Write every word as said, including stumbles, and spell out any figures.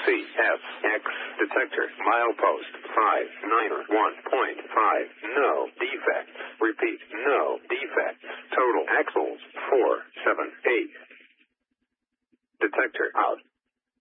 C F X detector milepost five nine one point five. No defects. Repeat, no defects. Total axles four seven eight. Detector out.